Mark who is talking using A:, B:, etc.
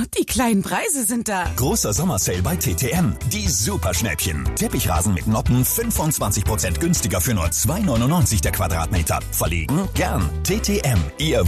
A: die kleinen Preise sind da.
B: Großer Sommersale bei TTM. Die Superschnäppchen. Teppichrasen mit Noppen 25% günstiger für nur 2,99 der Quadratmeter. Verlegen? Gern. TTM. Ihr